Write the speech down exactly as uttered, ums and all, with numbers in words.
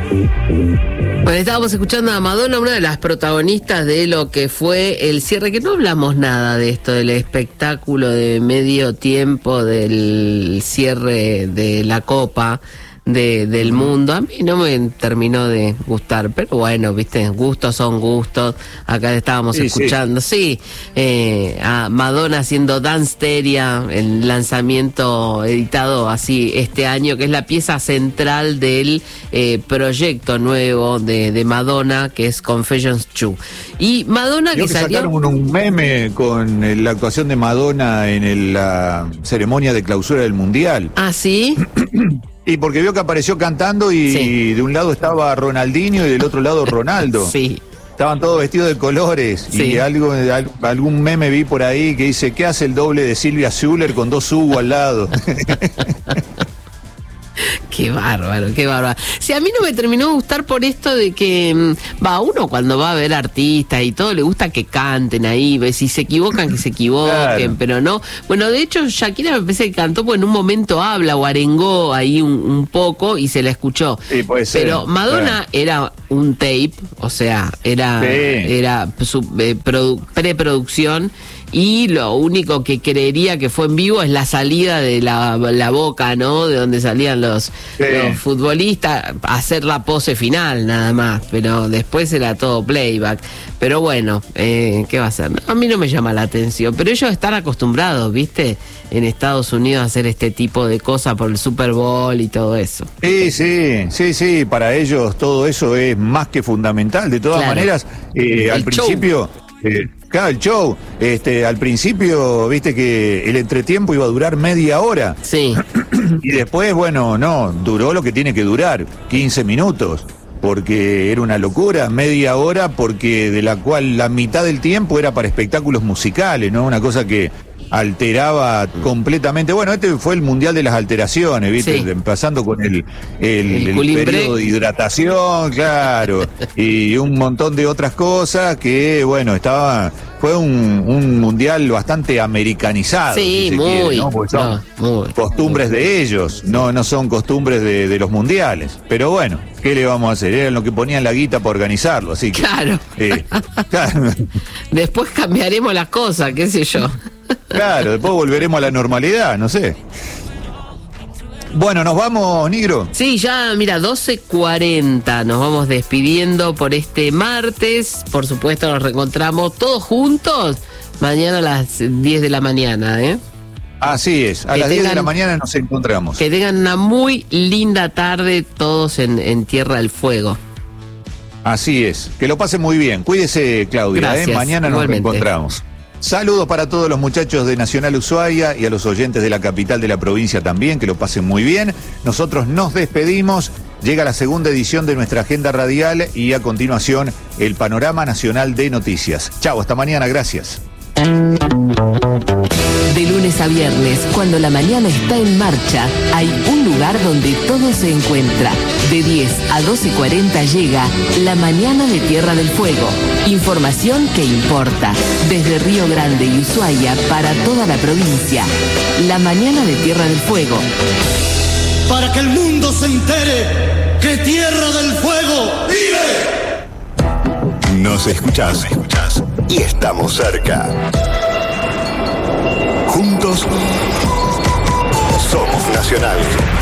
Bueno, estábamos escuchando a Madonna, una de las protagonistas de lo que fue el cierre, que no hablamos nada de esto, del espectáculo de medio tiempo del cierre de la Copa de, del Mundo. A mí no me terminó de gustar, pero bueno, viste, gustos son gustos. Acá estábamos sí, escuchando, sí, sí eh, a Madonna haciendo Danceteria, el lanzamiento editado así este año, que es la pieza central del eh, proyecto nuevo de, de Madonna, que es Confessions dos. Y Madonna Creo que, que salió... sacaron un meme con la actuación de Madonna en el, la ceremonia de clausura del Mundial. ¿Ah, sí? Y porque vio que apareció cantando y sí. de un lado estaba Ronaldinho y del otro lado Ronaldo. Sí. Estaban todos vestidos de colores. Sí. Y algo, algún meme vi por ahí que dice, ¿qué hace el doble de Silvia Zuller con dos Hugo al lado? Qué bárbaro, qué bárbaro. Si a mí no me terminó de gustar por esto de que, va, uno cuando va a ver artistas y todo, le gusta que canten ahí, si se equivocan, que se equivoquen, claro. Pero no. Bueno, de hecho, Shakira me parece que cantó, pues en un momento habla o arengó ahí un, un poco y se la escuchó. Sí, puede ser. Pero Madonna claro. era un tape, o sea, era, sí. era su, eh, produ, preproducción. Y lo único que creería que fue en vivo es la salida de la, la boca, ¿no? De donde salían los, sí. los futbolistas, hacer la pose final nada más, pero después era todo playback. Pero bueno, eh, ¿qué va a ser? A mí no me llama la atención, pero ellos están acostumbrados, ¿viste? En Estados Unidos a hacer este tipo de cosas por el Super Bowl y todo eso. Sí, sí, sí, sí, para ellos todo eso es más que fundamental. De todas claro. maneras, eh, al principio... Eh, Claro, el show, este, al principio, viste que el entretiempo iba a durar media hora. Sí. Y después, bueno, no, duró lo que tiene que durar, quince minutos, porque era una locura, media hora, porque de la cual la mitad del tiempo era para espectáculos musicales, ¿no? Una cosa que alteraba completamente. Bueno, este fue el Mundial de las Alteraciones, ¿viste? Sí. Pasando con el, el, el, el periodo de hidratación, claro, y un montón de otras cosas que, bueno, estaba... Fue un, un mundial bastante americanizado. Sí, si muy. Quiere, ¿no? Porque son no, muy, costumbres muy. de ellos, no, no son costumbres de, de los mundiales. Pero bueno, ¿qué le vamos a hacer? Era lo que ponían la guita para organizarlo, así que... Claro. Eh, claro. Después cambiaremos las cosas, qué sé yo. Claro, después volveremos a la normalidad, no sé. Bueno, ¿nos vamos, Nigro? Sí, ya, mira, doce cuarenta, nos vamos despidiendo por este martes. Por supuesto, nos reencontramos todos juntos mañana a las diez de la mañana, ¿eh? Así es, a que las tengan, diez de la mañana nos encontramos. Que tengan una muy linda tarde todos en, en Tierra del Fuego. Así es, que lo pasen muy bien. Cuídese, Claudia, Gracias, ¿eh? Mañana igualmente. Nos reencontramos. Saludos para todos los muchachos de Nacional Ushuaia y a los oyentes de la capital de la provincia también, que lo pasen muy bien. Nosotros nos despedimos, llega la segunda edición de nuestra agenda radial y a continuación el panorama nacional de noticias. Chau, hasta mañana, gracias. De lunes a viernes, cuando la mañana está en marcha, hay un lugar donde todo se encuentra. De diez a doce cuarenta llega La Mañana de Tierra del Fuego. Información que importa. Desde Río Grande y Ushuaia para toda la provincia. La Mañana de Tierra del Fuego. Para que el mundo se entere que Tierra del Fuego vive. Nos escuchás, escuchás y estamos cerca. Juntos somos Nacional.